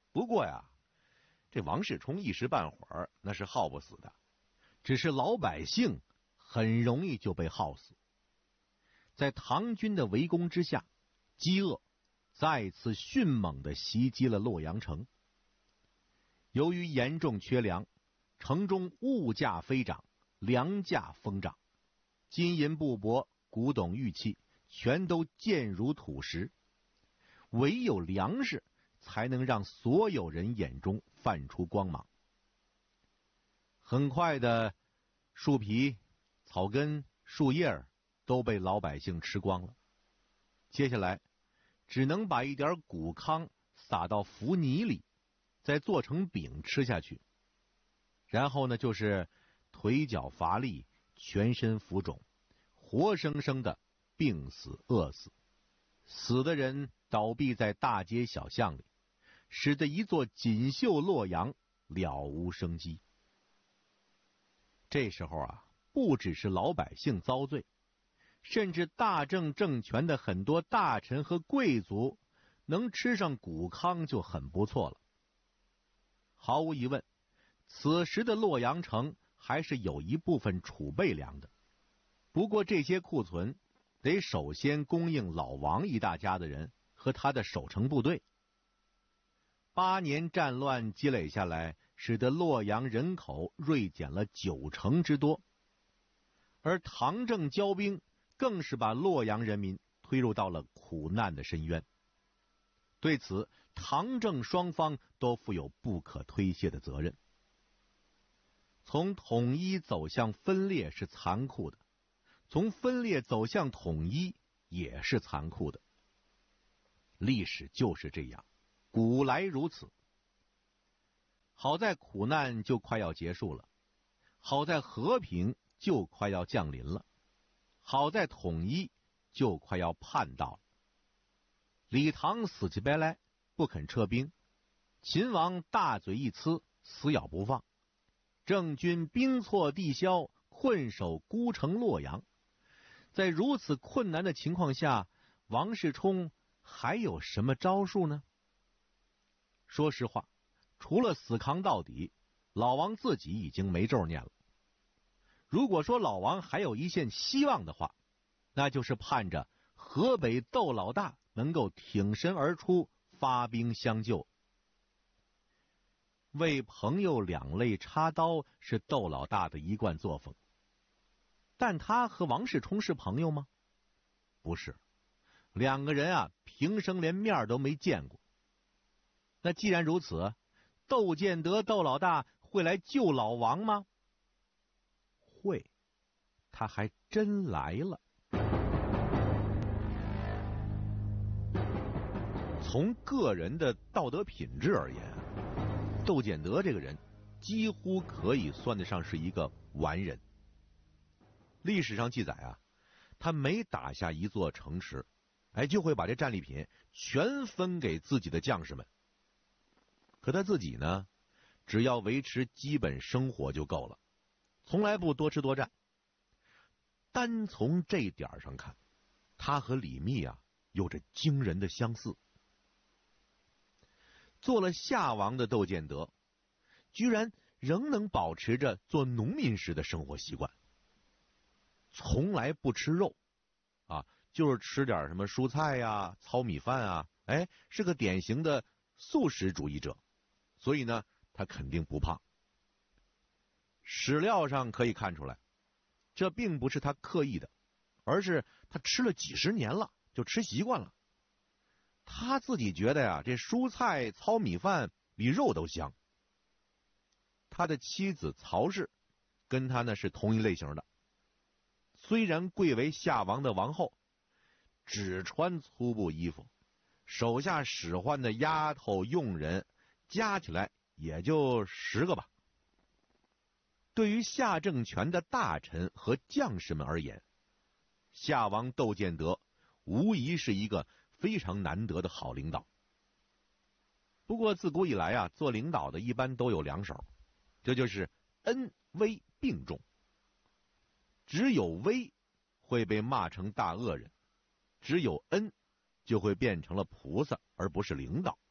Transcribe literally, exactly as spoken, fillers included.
不过呀，这王世充一时半会儿那是耗不死的，只是老百姓很容易就被耗死。在唐军的围攻之下，饥饿再次迅猛地袭击了洛阳城。由于严重缺粮，城中物价飞涨，粮价疯涨，金银布帛、古董玉器全都贱如土石，唯有粮食才能让所有人眼中泛出光芒。很快的，树皮、草根、树叶都被老百姓吃光了。接下来，只能把一点谷糠撒到浮泥里，再做成饼吃下去。然后呢，就是腿脚乏力，全身浮肿，活生生的病死饿死。死的人倒闭在大街小巷里，使得一座锦绣洛阳了无生机。这时候啊，不只是老百姓遭罪，甚至大政政权的很多大臣和贵族能吃上谷糠就很不错了。毫无疑问，此时的洛阳城还是有一部分储备粮的，不过这些库存得首先供应老王一大家的人和他的守城部队。八年战乱积累下来，使得洛阳人口锐减了九成之多，而唐政骄兵更是把洛阳人民推入到了苦难的深渊。对此，唐郑双方都负有不可推卸的责任。从统一走向分裂是残酷的，从分裂走向统一也是残酷的。历史就是这样，古来如此。好在苦难就快要结束了，好在和平就快要降临了，好在统一就快要盼到了。李唐死乞白赖，不肯撤兵，秦王大嘴一呲，死咬不放，郑军兵挫地消，困守孤城洛阳。在如此困难的情况下，王世充还有什么招数呢？说实话，除了死扛到底，老王自己已经没咒念了。如果说老王还有一线希望的话，那就是盼着河北窦老大能够挺身而出，发兵相救。为朋友两肋插刀是窦老大的一贯作风，但他和王世充是朋友吗？不是，两个人啊，平生连面都没见过。那既然如此，窦建德窦老大会来救老王吗？会，他还真来了。从个人的道德品质而言，窦建德这个人几乎可以算得上是一个完人。历史上记载啊，他每打下一座城池，哎，就会把这战利品全分给自己的将士们。可他自己呢，只要维持基本生活就够了，从来不多吃多占。单从这点上看，他和李密啊有着惊人的相似。做了夏王的窦建德，居然仍能保持着做农民时的生活习惯，从来不吃肉啊，就是吃点什么蔬菜呀、糙米饭啊，哎，是个典型的素食主义者，所以呢，他肯定不胖。史料上可以看出来，这并不是他刻意的，而是他吃了几十年了，就吃习惯了。他自己觉得呀，这蔬菜、糙米饭比肉都香。他的妻子曹氏跟他呢是同一类型的，虽然贵为夏王的王后，只穿粗布衣服，手下使唤的丫头佣人加起来也就十个吧。对于夏政权的大臣和将士们而言，夏王窦建德无疑是一个非常难得的好领导。不过自古以来啊，做领导的一般都有两手，这就是恩威并重。只有威会被骂成大恶人，只有恩就会变成了菩萨，而不是领导。